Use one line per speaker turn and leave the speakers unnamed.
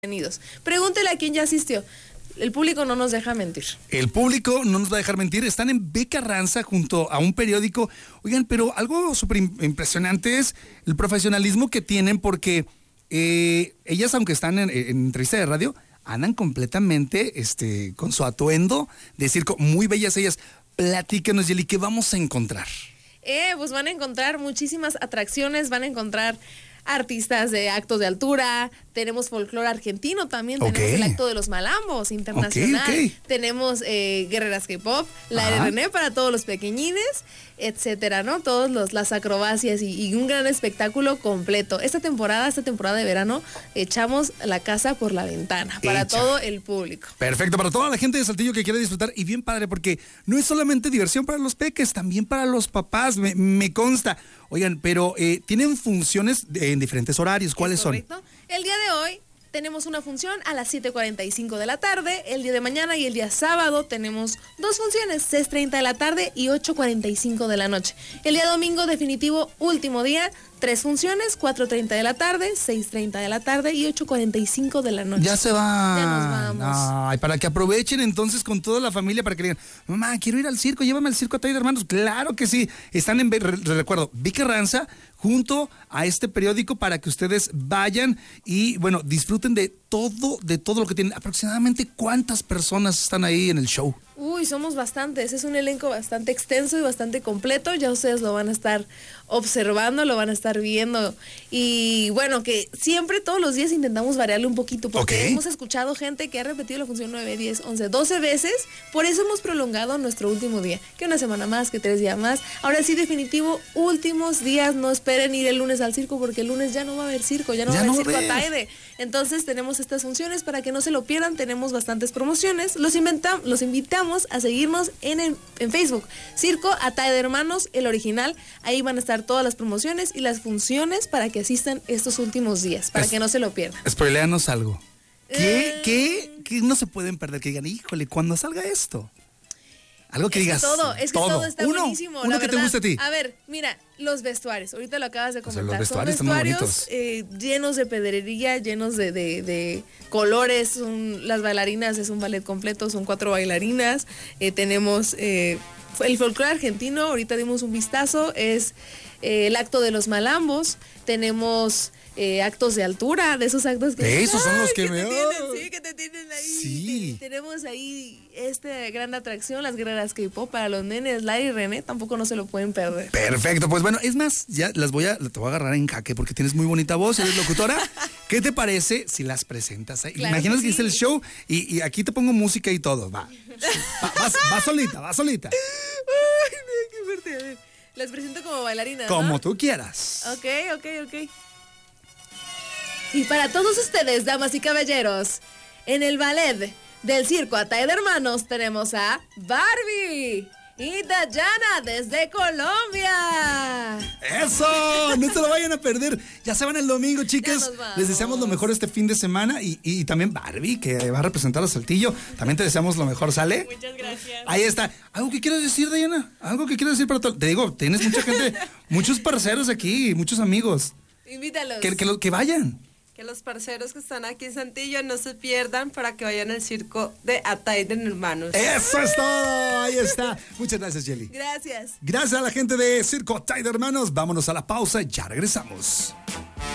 Bienvenidos. Pregúntele a quien ya asistió. El público no nos deja mentir.
El público no nos va a dejar mentir. Están en B. Carranza junto a un periódico. Oigan, pero algo súper impresionante es el profesionalismo que tienen porque ellas, aunque están en entrevista de radio, andan completamente con su atuendo de circo. Muy bellas ellas. Platícanos, Yeli, ¿qué vamos a encontrar?
Pues van a encontrar muchísimas atracciones, van a encontrar artistas de actos de altura, tenemos folclore argentino también, tenemos el acto de los malambos internacional, tenemos guerreras K-pop, la RN para todos los pequeñines, etcétera, ¿no? Todos las acrobacias y un gran espectáculo completo. Esta temporada de verano, echamos la casa por la ventana para todo el público.
Perfecto, para toda la gente de Saltillo que quiere disfrutar, y bien padre, porque no es solamente diversión para los peques, también para los papás, me consta. Oigan, pero tienen funciones en diferentes horarios. ¿Cuáles son?
El día de hoy tenemos una función a las 7:45 de la tarde. El día de mañana y el día sábado tenemos dos funciones, 6:30 de la tarde y 8:45 de la noche. El día domingo, definitivo, último día, 3 funciones, 4:30 de la tarde, 6:30 de la tarde y 8:45 de la noche.
Ya se van.
Ya nos vamos.
Ay, para que aprovechen entonces con toda la familia, para que digan, mamá, quiero ir al circo, llévame al circo Atay de Hermanos. Claro que sí. Están en, recuerdo, B. Carranza, junto a este periódico, para que ustedes vayan y, bueno, disfruten de todo lo que tienen. Aproximadamente, ¿cuántas personas están ahí en el show?
Uy, somos bastantes, es un elenco bastante extenso y bastante completo, ya ustedes lo van a estar observando, lo van a estar viendo, y bueno, que siempre todos los días intentamos variarle un poquito, porque hemos escuchado gente que ha repetido la función 9, 10, 11, 12 veces, por eso hemos prolongado nuestro último día, que una semana más, que 3 días más. Ahora sí, definitivo, últimos días, no esperen ir el lunes al circo, porque el lunes ya no va a haber circo, ya no va a haber circo Ataide. Entonces tenemos estas funciones para que no se lo pierdan, tenemos bastantes promociones, los invitamos a seguirnos en Facebook, Circo Atay de Hermanos, el original. Ahí van a estar todas las promociones y las funciones para que asistan estos últimos días, para que no se lo pierdan.
Spoiléanos algo. ¿Qué no se pueden perder? Que digan, híjole, cuando salga esto. Algo que digas.
Todo está buenísimo.
Uno que te guste a ti.
A ver, mira, los vestuarios. Ahorita lo acabas de comentar.
Los vestuarios están muy bonitos.
Llenos de pedrería, llenos de colores. Las bailarinas es un ballet completo, son 4 bailarinas. Tenemos el folclore argentino, ahorita dimos un vistazo, es el acto de los malambos. Tenemos actos de altura, de esos actos que...
Esos son los que me...
que te tienen ahí.
Sí.
Tenemos ahí gran atracción, las guerreras K-pop para los nenes, Larry y René, tampoco no se lo pueden perder.
Perfecto, pues bueno, es más, ya te voy a agarrar en jaque porque tienes muy bonita voz, eres locutora. ¿Qué te parece si las presentas?
Claro.
Imaginas que es el show y aquí te pongo música y todo, va solita.
Ay, qué fuerte, a ver. Las presento como bailarinas,
como
¿no?
tú quieras.
Ok. Y para todos ustedes, damas y caballeros, en el ballet del Circo Atay de Hermanos tenemos a Barbie y Dayana desde Colombia.
¡Eso! No se lo vayan a perder. Ya se van el domingo, chicas. Les deseamos lo mejor este fin de semana y también Barbie, que va a representar a Saltillo. También te deseamos lo mejor, ¿sale?
Muchas gracias.
Ahí está. ¿Algo que quieras decir, Dayana? ¿Algo que quieras decir para todo? Te digo, tienes mucha gente, muchos parceros aquí, muchos amigos.
Invítalos.
Que vayan.
Que los parceros que están aquí en Saltillo no se pierdan para que vayan al circo de Atay de Hermanos.
¡Eso es todo! Ahí está. Muchas gracias, Yeli.
Gracias.
Gracias a la gente de Circo Atay de Hermanos. Vámonos a la pausa, ya regresamos.